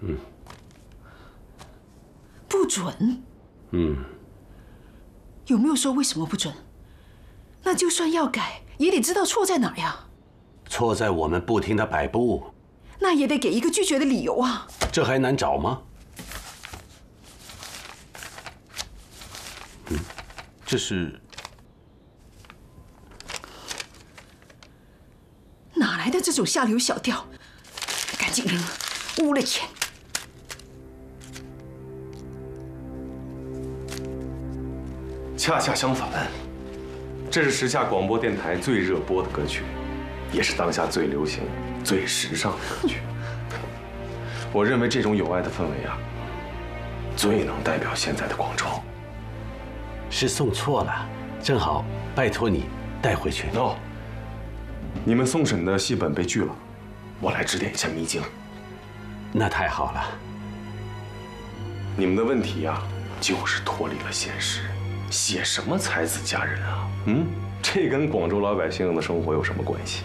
不准。有没有说为什么不准？那就算要改，也得知道错在哪呀。 错在我们不停的摆布。 那也得给一个拒绝的理由啊。 这还难找吗？这是哪来的这种下流小调？赶紧扔了，污了钱。 恰恰相反，这是时下广播电台最热播的歌曲，也是当下最流行、最时尚的歌曲。我认为这种有爱的氛围啊，最能代表现在的广州。 是送错了，正好拜托你带回去。 No， 你们送审的戏本被拒了，我来指点一下迷津。 那太好了。 你们的问题呀，就是脱离了现实，写什么才子佳人啊？这跟广州老百姓的生活有什么关系？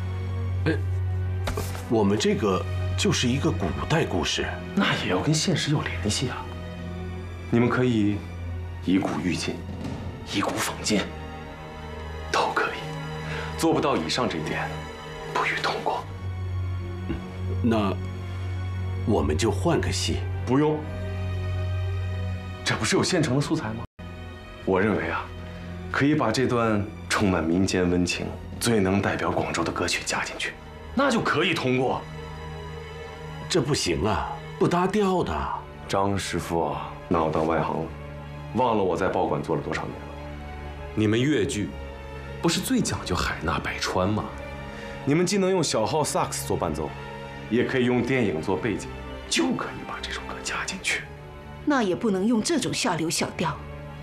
我们这个就是一个古代故事， 那也要跟现实有联系啊。你们可以以古喻今，以古讽今，都可以。做不到以上这一点，不予通过。 那我们就换个戏。 不用，这不是有现成的素材吗？我认为啊，可以把这段充满民间温情、最能代表广州的歌曲加进去，那就可以通过。 这不行啊，不搭调的。 张师傅脑当外行了，忘了我在报馆做了多少年了？你们粤剧不是最讲究海纳百川吗？你们既能用小号萨克斯做伴奏，也可以用电影做背景，就可以把这首歌加进去。 那也不能用这种下流小调。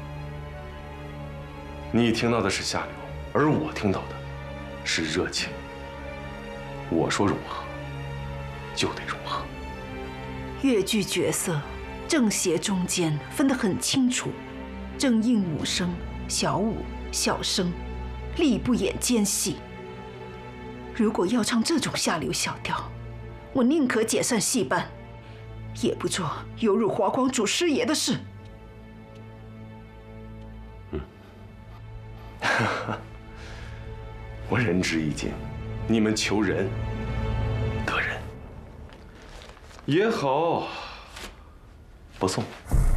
你听到的是下流，而我听到的是热情。我说融合，就得融合。 粤剧角色正邪中间分得很清楚，正印武生、小武、小生，力不演奸细。如果要唱这种下流小调，我宁可解散戏班，也不做有辱华光祖师爷的事。 我仁至义尽，你们求仁得仁也好，不送。